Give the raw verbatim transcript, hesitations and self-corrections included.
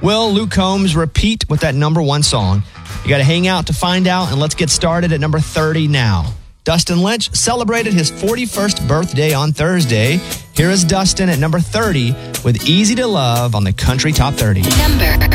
Will Luke Combs repeat with that number one song? You got to hang out to find out, and let's get started at number thirty now. Dustin Lynch celebrated his forty-first birthday on Thursday. Here is Dustin at number thirty with Easy to Love on the Country Top thirty. Number